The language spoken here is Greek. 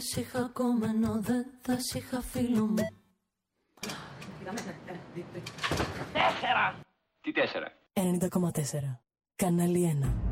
σ' είχα κόμενο, δεν θα σ' είχα φίλο μου. 4! Τι 4? 90,4. Κανάλι 1.